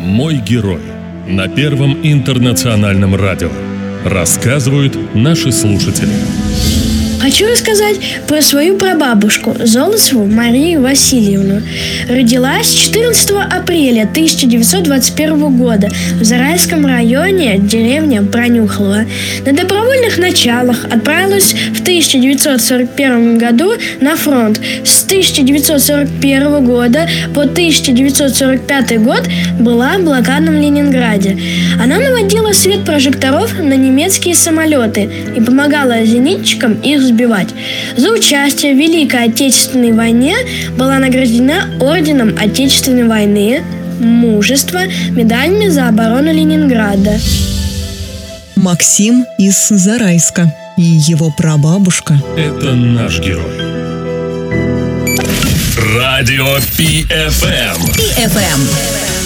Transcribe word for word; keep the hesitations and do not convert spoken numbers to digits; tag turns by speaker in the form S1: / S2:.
S1: «Мой герой» на Первом интернациональном радио. Рассказывают наши слушатели.
S2: Хочу рассказать про свою прабабушку Золотцеву Марию Васильевну. Родилась четырнадцатого апреля тысяча девятьсот двадцать первого года в Зарайском районе, деревня Пронюхлово. На добровольных началах отправилась в тысяча девятьсот сорок первом году на фронт. С тысяча девятьсот сорок первого года по тысяча девятьсот сорок пятый год была в блокадном Ленинграде. Она наводила свет прожекторов на немецкие самолеты и помогала зенитчикам их сбивать. За участие в Великой Отечественной войне была награждена орденом Отечественной войны, мужества, медалями за оборону Ленинграда.
S3: Максим из Зарайска и его прабабушка.
S1: Это наш герой. Радио Пи Эф Эм.
S4: Пи Эф Эм.